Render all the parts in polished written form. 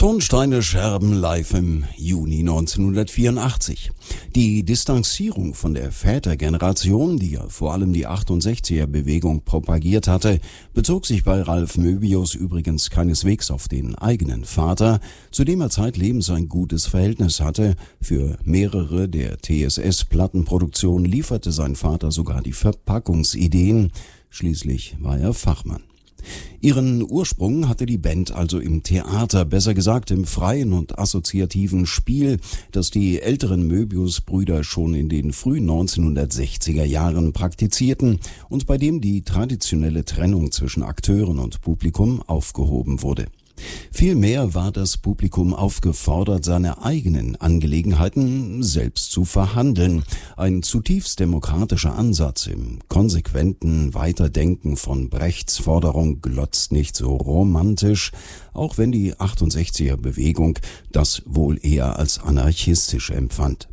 Tonsteine Scherben live im Juni 1984. Die Distanzierung von der Vätergeneration, die ja vor allem die 68er-Bewegung propagiert hatte, bezog sich bei Ralf Möbius übrigens keineswegs auf den eigenen Vater, zu dem er zeitlebens ein gutes Verhältnis hatte. Für mehrere der TSS-Plattenproduktionen lieferte sein Vater sogar die Verpackungsideen. Schließlich war er Fachmann. Ihren Ursprung hatte die Band also im Theater, besser gesagt im freien und assoziativen Spiel, das die älteren Möbius-Brüder schon in den frühen 1960er Jahren praktizierten und bei dem die traditionelle Trennung zwischen Akteuren und Publikum aufgehoben wurde. Vielmehr war das Publikum aufgefordert, seine eigenen Angelegenheiten selbst zu verhandeln. Ein zutiefst demokratischer Ansatz im konsequenten Weiterdenken von Brechts Forderung glotzt nicht so romantisch, auch wenn die 68er-Bewegung das wohl eher als anarchistisch empfand.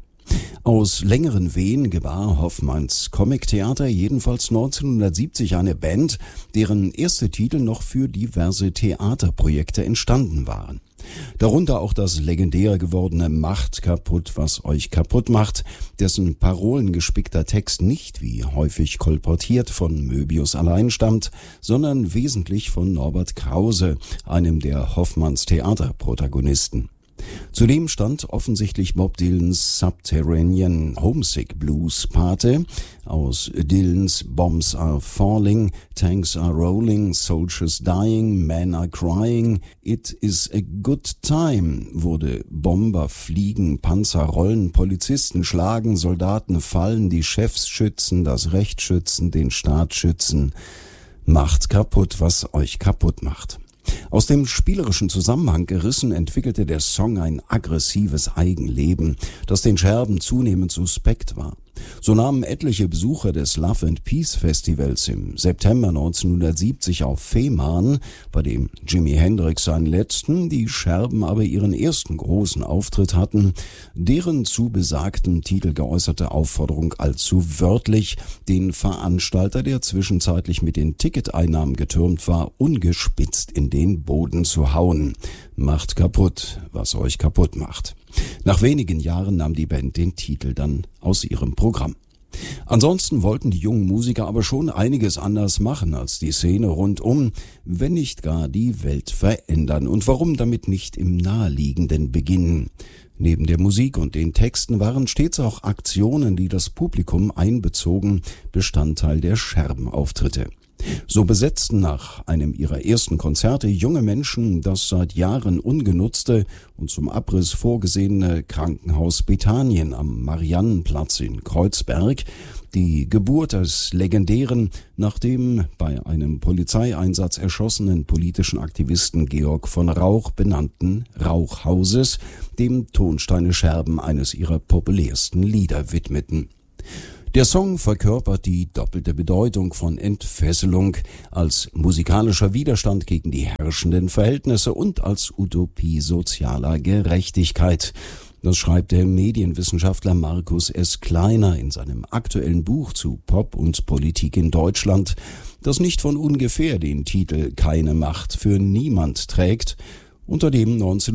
Aus längeren Wehen gebar Hoffmanns Comic-Theater jedenfalls 1970 eine Band, deren erste Titel noch für diverse Theaterprojekte entstanden waren. Darunter auch das legendär gewordene Macht kaputt, was euch kaputt macht, dessen parolengespickter Text nicht, wie häufig kolportiert, von Möbius allein stammt, sondern wesentlich von Norbert Krause, einem der Hoffmanns Theaterprotagonisten. Zudem stand offensichtlich Bob Dylans Subterranean Homesick Blues Pate. Aus Dylans Bombs Are Falling, Tanks Are Rolling, Soldiers Dying, Men Are Crying, It Is a Good Time wurde Bomber fliegen, Panzer rollen, Polizisten schlagen, Soldaten fallen, die Chefs schützen, das Recht schützen, den Staat schützen. Macht kaputt, was euch kaputt macht. Aus dem spielerischen Zusammenhang gerissen entwickelte der Song ein aggressives Eigenleben, das den Scherben zunehmend suspekt war. So nahmen etliche Besucher des Love and Peace Festivals im September 1970 auf Fehmarn, bei dem Jimi Hendrix seinen letzten, die Scherben aber ihren ersten großen Auftritt hatten, deren zu besagtem Titel geäußerte Aufforderung allzu wörtlich, den Veranstalter, der zwischenzeitlich mit den Ticketeinnahmen getürmt war, ungespitzt in den Boden zu hauen. Macht kaputt, was euch kaputt macht. Nach wenigen Jahren nahm die Band den Titel dann aus ihrem Programm. Ansonsten wollten die jungen Musiker aber schon einiges anders machen als die Szene rundum, wenn nicht gar die Welt verändern. Und warum damit nicht im Naheliegenden beginnen? Neben der Musik und den Texten waren stets auch Aktionen, die das Publikum einbezogen, Bestandteil der Scherbenauftritte. So besetzten nach einem ihrer ersten Konzerte junge Menschen das seit Jahren ungenutzte und zum Abriss vorgesehene Krankenhaus Bethanien am Mariannenplatz in Kreuzberg, die Geburt des legendären, nach dem bei einem Polizeieinsatz erschossenen politischen Aktivisten Georg von Rauch benannten Rauchhauses, dem Tonsteine Scherben eines ihrer populärsten Lieder widmeten. Der Song verkörpert die doppelte Bedeutung von Entfesselung als musikalischer Widerstand gegen die herrschenden Verhältnisse und als Utopie sozialer Gerechtigkeit. Das schreibt der Medienwissenschaftler Markus S. Kleiner in seinem aktuellen Buch zu Pop und Politik in Deutschland, das nicht von ungefähr den Titel Keine Macht für niemand trägt, unter dem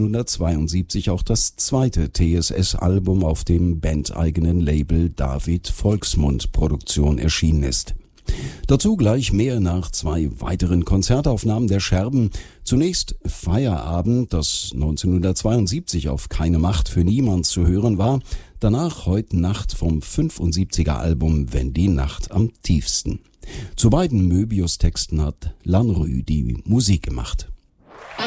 1972 auch das zweite TSS-Album auf dem bandeigenen Label David Volksmund Produktion erschienen ist. Dazu gleich mehr nach zwei weiteren Konzertaufnahmen der Scherben. Zunächst Feierabend, das 1972 auf Keine Macht für niemand zu hören war. Danach Heut Nacht vom 75er Album Wenn die Nacht am tiefsten. Zu beiden Möbius-Texten hat Lanrü die Musik gemacht.